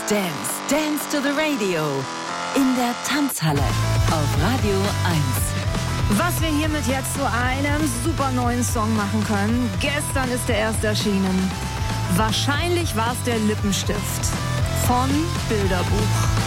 Dance, Dance to the Radio. In der Tanzhalle auf Radio 1. Was wir hiermit jetzt zu einem super neuen Song machen können. Gestern ist der erst erschienen. Wahrscheinlich war es der Lippenstift von Bilderbuch.